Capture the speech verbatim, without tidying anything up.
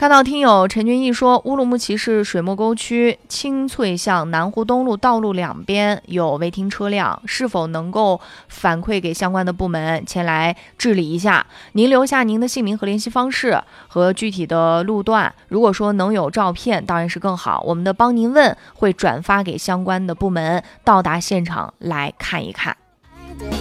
看到听友陈君毅说，乌鲁木齐市水墨沟区青翠巷南湖东路道路两边有违停车辆，是否能够反馈给相关的部门前来治理一下？您留下您的姓名和联系方式和具体的路段，如果说能有照片当然是更好，我们的帮您问会转发给相关的部门，到达现场来看一看。